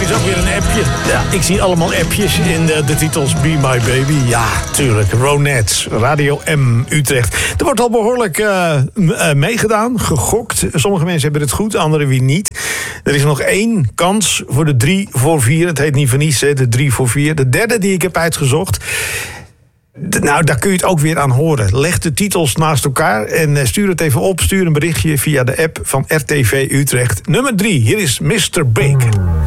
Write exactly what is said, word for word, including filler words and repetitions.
is ook weer een appje. Ja, ik zie allemaal appjes in de, de titels Be My Baby. Ja, tuurlijk. Ronettes, Radio M Utrecht. Er wordt al behoorlijk uh, uh, meegedaan, gegokt. Sommige mensen hebben het goed, anderen weer niet. Er is nog één kans voor de drie voor vier. Het heet niet voor niets, hè, de drie voor vier. De derde die ik heb uitgezocht. Nou, daar kun je het ook weer aan horen. Leg de titels naast elkaar en stuur het even op. Stuur een berichtje via de app van R T V Utrecht. Nummer drie, hier is mister Bacon.